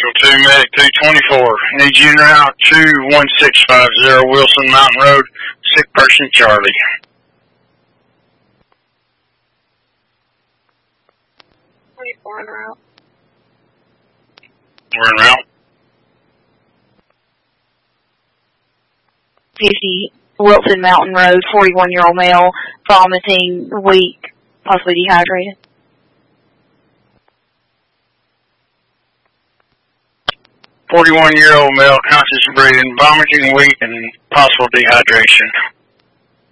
Eagle 2, Medic 224. Need you en route to 1650 Wilson Mountain Road, sick person Charlie. We're en route. We're en route. 50 Wilson Mountain Road, 41-year-old male, vomiting, weak, possibly dehydrated. 41-year-old male, conscious breathing, vomiting, weak, and possible dehydration.